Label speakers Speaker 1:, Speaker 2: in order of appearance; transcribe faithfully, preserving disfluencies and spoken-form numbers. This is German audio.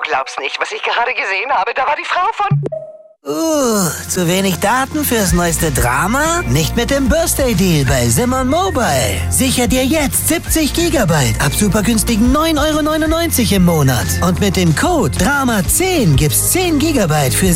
Speaker 1: glaubst nicht, was ich gerade gesehen habe. Da war die Frau von...
Speaker 2: Uh, zu wenig Daten fürs neueste Drama? Nicht mit dem Birthday-Deal bei Simon Mobile. Sicher dir jetzt siebzig Gigabyte ab super günstigen neun Euro neunundneunzig im Monat. Und mit dem Code Drama zehn gibt's zehn Gigabyte für